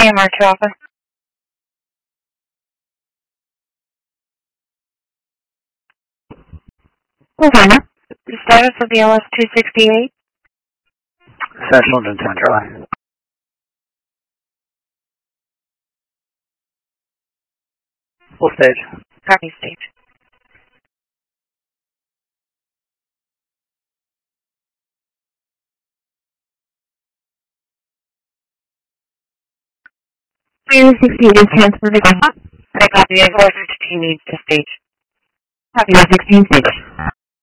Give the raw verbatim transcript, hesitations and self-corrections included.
A M R two Alpha. Laverne. The status of the L S two sixty-eight. Central and Central. Full stage. Copy stage. three sixty-eight is transferred again. I copy it. Closer to team needs to stage. Copy sixteen stage.